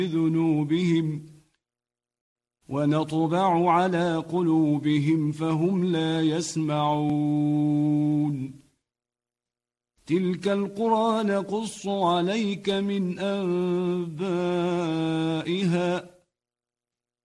بذنوبهم ونطبع على قلوبهم فهم لا يسمعون تلك القرى نقص عليك من أنبائها